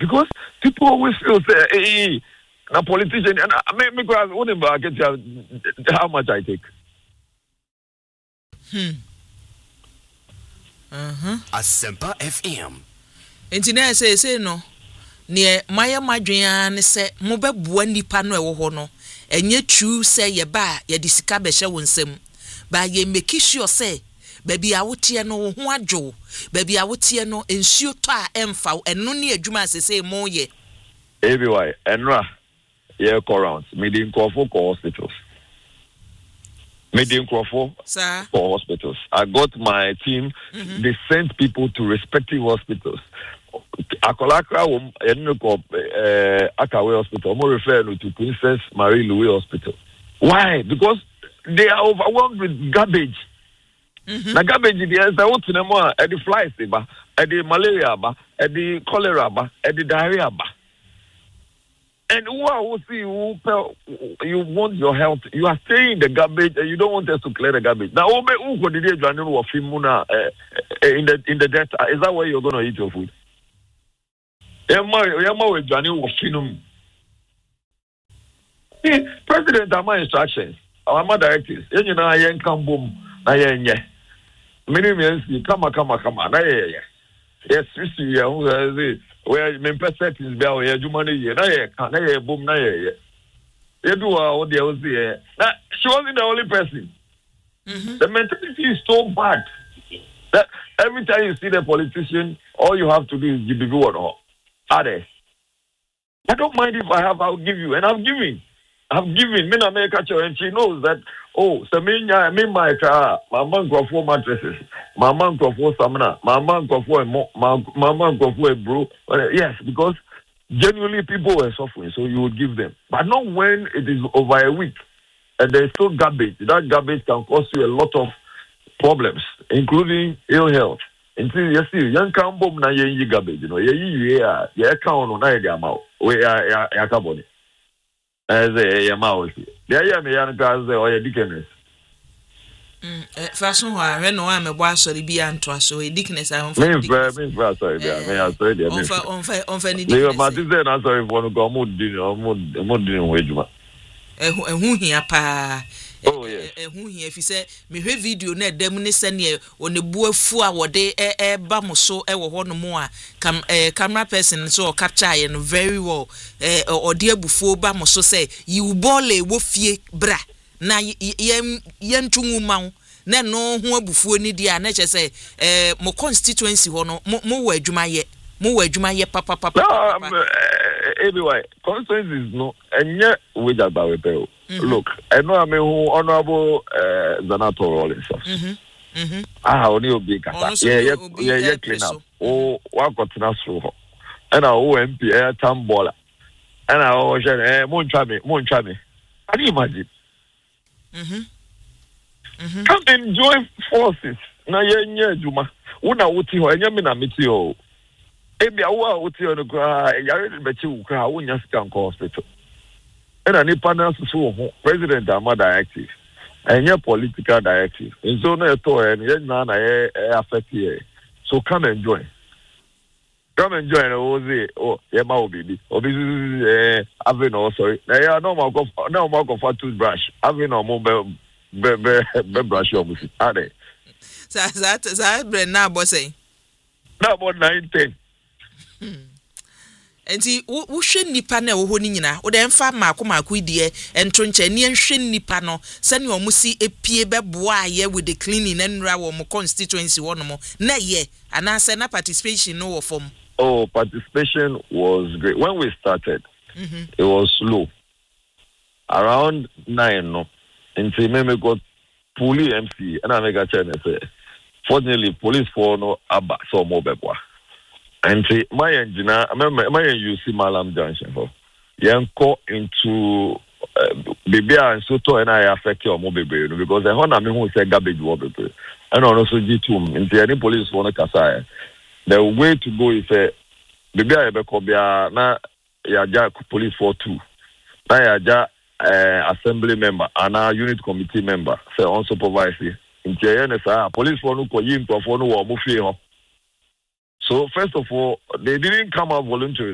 Because people always feel say, hey, a politician, and I make me go ask, I get how much I take. Asempa FM. Engineer say no. Near Maya Madrian say, Mobe Buendipa no ewo no. Enye true say ye ba ye disika beshe wonsem. Ba ye make sure say, baby awotie no ho adwo. Baby awotie no ensuo to a emfa eno ne adwuma say mo ye. ABY enra ye correct. Meeting call for hospitals. Meeting call for hospitals. I got my team. They sent people to respective hospitals. Akolakra Akawe Hospital. I'm referring to Princess Marie Louis Hospital. Why? Because they are overwhelmed with garbage. Na garbage is the what more at the flies, at the malaria, at the cholera, at the diarrhea. And who see you want your health? You are staying in the garbage and you don't want us to clear the garbage. Now, who could in the death? Is that where you're going to eat your food? President, my instructions, our directives. You know, I come boom. Many come. Yes, where men percent is bell, yeah, you money, yeah, boom, you do all the old year. She wasn't the only person. The mentality is so bad that every time you see the politician, all you have to do is give the word. Are they? I don't mind if I have, I'll give you, and I'm giving. Me na make a and she knows that. Oh, so me my car, my man go for mattresses, my man go for samana, my man go for my man go for a bro. Yes, because genuinely people were suffering, so you would give them. But not when it is over a week and there's still garbage. That garbage can cause you a lot of problems, including ill health. Until you see, young can bomb na ye garbage, you know, ye count on na amount. We are carbon. As a mouse. There me young guys or a dickness. Fashion why no I'm a boy sorry be anto so a dickness I on sorry, may I say on Fanny. They are Martin answer for go mood dinner wage. Who here pa. Oh yeah. Who here if you say me video na dem ne sene on the buafu a wode ba mo so e wo ho no mo a camera person so capture you very well or dear bufu ba mo so say you ball e wo fie bra na yen tungu ma na no ho abufu ni dia na che say mo constituency ho no mo wo adwuma ye papa anyway constituency is no enye we jagba we pe. Look, I know I'm honorable Zanato Rollins. Only a big yeah, clean up. Oh, what got to through. And our OMP air tambola. And our moon chummy. Can you imagine? Come enjoy forces. Na ye Juma. Una uti ho enyamina mitio. Ebi awa uti on the cry, Yari Betu cry, Wunya Scan Hospital. And any panels so president are more directive and your political directive. And so no and yet none affect here. So come and join. Come and join oh yeah baby. Oh this is having no sorry. Now no more for toothbrush. Having no more brush your music. Are they? That brand now bossing. Now about 9-10. Enti wo hwe nipa na wo ho ni nyina wo de mfa maako die ento nche ne hwe nipa no se ne omusi epie beboa ye with the cleaning and nra wo mo constituency wo no mo na ye anase na participation no wo form. Oh, participation was great when we started. It was slow around 9 no until me got police MC and I make a chance say fortunately police for no aba so mo beboa. And see, my engineer, my UC Malam Junction for Yanko into Baby and Soto and I affect your mobile because I honor me who said garbage water and also G2 into any police for the Kasai. The way to go is a Baby Ebekobia na Yaja police for 2. Na Yaja assembly member and a unit committee member, say unsupervised. Into NSA police for no for no or mufio. So first of all, they didn't come out voluntarily.